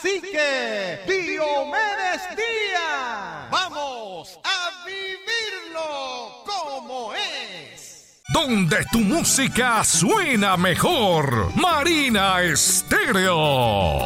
cacique Diomedes Díaz. Vamos a vivirlo como es. Donde tu música suena mejor. Marina Estéreo.